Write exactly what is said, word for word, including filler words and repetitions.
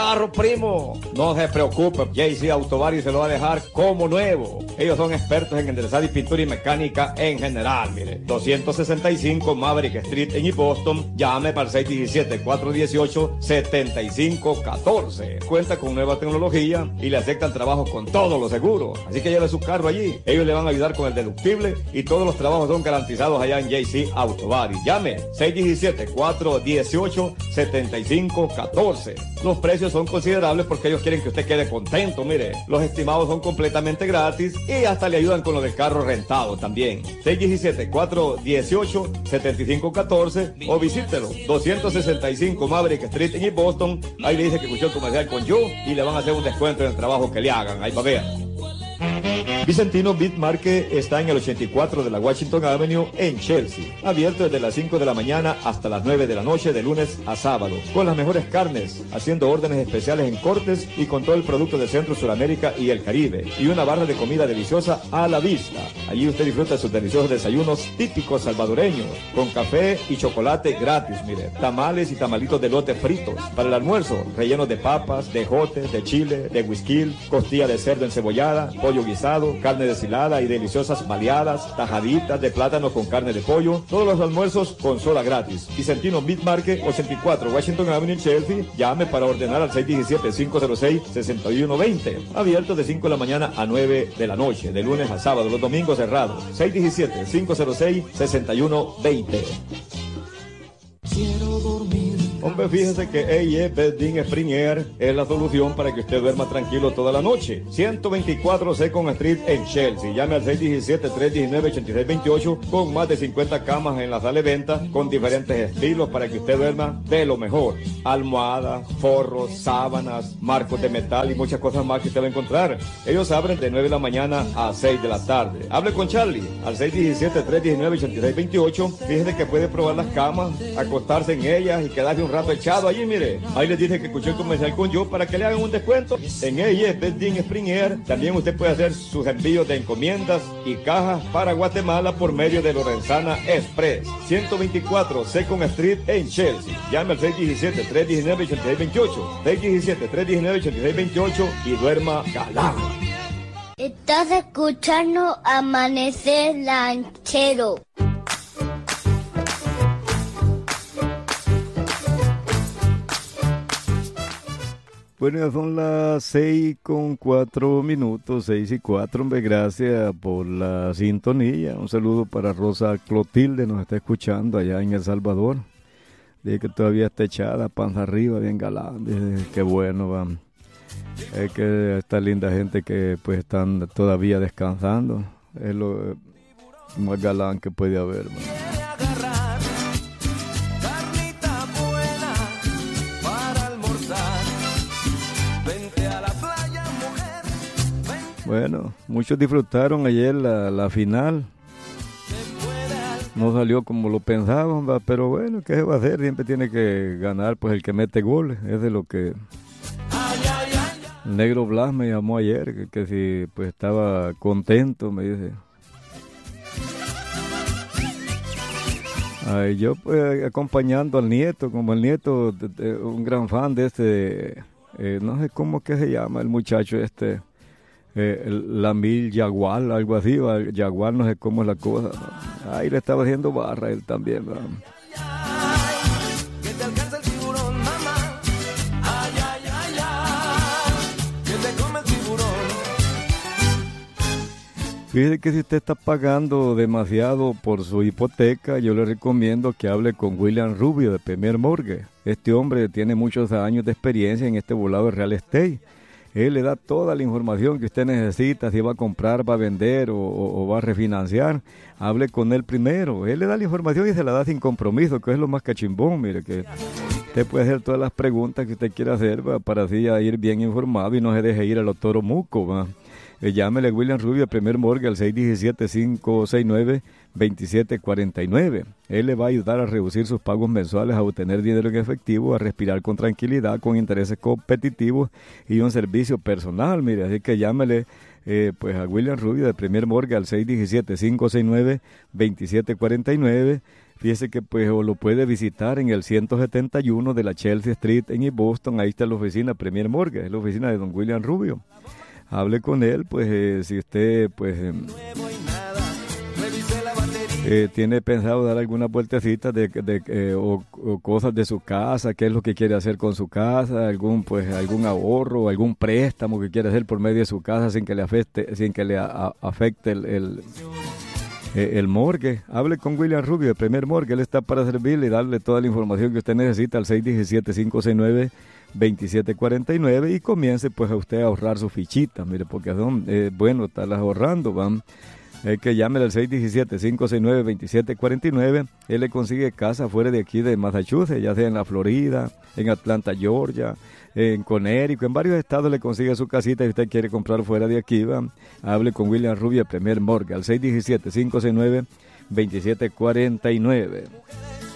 carro, primo. No se preocupe, J C Autobody se lo va a dejar como nuevo. Ellos son expertos en enderezar y pintura y mecánica en general, mire. doscientos sesenta y cinco Maverick Street en East Boston. Llame para el seis uno siete, cuatro uno ocho, siete cinco uno cuatro. Cuenta con nueva tecnología y le aceptan trabajos con todos los seguros. Así que lleve su carro allí. Ellos le van a ayudar con el deductible y todos los trabajos son garantizados allá en J C Autobody. Llame seis uno siete, cuatro uno ocho, siete cinco uno cuatro. Los precios son considerables porque ellos quieren que usted quede contento, mire. Los estimados son completamente gratis y hasta le ayudan con lo del carro rentado también. seis uno siete, cuatro uno ocho, siete cinco uno cuatro o visítelo. doscientos sesenta y cinco Maverick Street en East Boston. Ahí le dice que escuchó el comercial con yo y le van a hacer un descuento en el trabajo que le hagan. Ahí va a ver. Vicentino Beef Market está en el ochenta y cuatro de la Washington Avenue en Chelsea, abierto desde las cinco de la mañana hasta las nueve de la noche de lunes a sábado, con las mejores carnes, haciendo órdenes especiales en cortes y con todo el producto de Centro, Sudamérica y el Caribe, y una barra de comida deliciosa a la vista. Allí usted disfruta de sus deliciosos desayunos típicos salvadoreños, con café y chocolate gratis, mire, tamales y tamalitos de lote fritos. Para el almuerzo, rellenos de papas, de jotes, de chile, de whisky, costilla de cerdo encebollada, pollo guisado, carne deshilada y deliciosas baleadas, tajaditas de plátano con carne de pollo. Todos los almuerzos con soda gratis. Vicentino Meat Market, ochenta y cuatro Washington Avenue, Chelsea. Llame para ordenar al seis uno siete, cinco cero seis, seis uno dos cero. Abierto de cinco de la mañana a nueve de la noche, de lunes a sábado, los domingos cerrados. seis uno siete, cinco cero seis, seis uno dos cero. Quiero dormir. Hombre, fíjese que A E Bedding Spring Air es la solución para que usted duerma tranquilo toda la noche. ciento veinticuatro Second Street en Chelsea. Llame al seis uno siete, tres uno nueve, ocho seis dos ocho con más de cincuenta camas en la sala de venta con diferentes estilos para que usted duerma de lo mejor. Almohadas, forros, sábanas, marcos de metal y muchas cosas más que usted va a encontrar. Ellos abren de nueve de la mañana a seis de la tarde. Hable con Charlie al seis uno siete, tres uno nueve, ocho seis dos ocho. Fíjese que puede probar las camas, acostarse en ellas y quedarse un rato echado allí, mire. Ahí les dice que escuchó el comercial con yo para que le hagan un descuento. En A E Bedding Spring Air también usted puede hacer sus envíos de encomiendas y cajas para Guatemala por medio de Lorenzana Express. ciento veinticuatro Second Street en Chelsea. Llame al seis uno siete, tres uno nueve, ocho seis dos ocho. seis uno siete, tres uno nueve, ocho seis dos ocho y duerma galán. Estás escuchando Amanecer Lanchero. Bueno, ya son las seis con cuatro minutos, seis y cuatro, hombre, gracias por la sintonía. Un saludo para Rosa Clotilde, nos está escuchando allá en El Salvador. Dice que todavía está echada, panza arriba, bien galán. Dice, qué bueno, va. Es que esta linda gente que pues están todavía descansando, es lo más galán que puede haber, va. Bueno, muchos disfrutaron ayer la, la final. No salió como lo pensaban, ¿va? Pero bueno, ¿qué se va a hacer? Siempre tiene que ganar pues el que mete goles. Es de lo que el Negro Blas me llamó ayer, que, que si pues estaba contento, me dice. Ay, yo pues acompañando al nieto, como el nieto, de, de, un gran fan de este, eh, no sé cómo que se llama el muchacho este. Eh, el Lamil Jaguar, algo así, ¿va? Jaguar, no sé cómo es la cosa, ¿no? Ahí le estaba haciendo barra él también, ¿va? Que te alcanza el tiburón, mamá. Ay, ay, ay, ay, que te come el tiburón. Fíjese que si usted está pagando demasiado por su hipoteca, yo le recomiendo que hable con William Rubio de Premier Mortgage. Este hombre tiene muchos años de experiencia en este volado de real estate. Él le da toda la información que usted necesita, si va a comprar, va a vender o, o, o va a refinanciar. Hable con él primero. Él le da la información y se la da sin compromiso, que es lo más cachimbón. Mire, que usted puede hacer todas las preguntas que usted quiera hacer, ¿va? Para así ir bien informado y no se deje ir a los toros mucos, ¿va? Eh, llámele a William Rubio, el primer morgue, al seis uno siete, cinco seis nueve, dos siete cuatro nueve. Él le va a ayudar a reducir sus pagos mensuales, a obtener dinero en efectivo, a respirar con tranquilidad, con intereses competitivos y un servicio personal. Mire, así que llámele eh, pues a William Rubio, del primer morgue, al seis uno siete, cinco seis nueve, dos siete cuatro nueve. Fíjese que pues o lo puede visitar en el ciento setenta y uno de la Chelsea Street en East Boston. Ahí está la oficina Premier Mortgage, es la oficina de don William Rubio. Hable con él, pues eh, si usted pues eh, eh, tiene pensado dar algunas vueltecitas de, de, eh, o, o cosas de su casa, qué es lo que quiere hacer con su casa, algún pues algún ahorro, algún préstamo que quiere hacer por medio de su casa sin que le afecte, sin que le a, a, afecte el, el el morgue. Hable con William Rubio de Premier Morgue, él está para servirle y darle toda la información que usted necesita al seis uno siete, cinco seis nueve, dos siete cuatro nueve y comience pues a usted a ahorrar sus fichitas, mire, porque son eh, bueno estarlas ahorrando, van. Es que llame al seis uno siete, cinco seis nueve, dos siete cuatro nueve, él le consigue casa fuera de aquí de Massachusetts, ya sea en la Florida, en Atlanta, Georgia, en Connecticut, en varios estados le consigue su casita y usted quiere comprar fuera de aquí, va. Hable con William Rubio, Premier Mortgage, al seis uno siete, cinco seis nueve, dos siete cuatro nueve.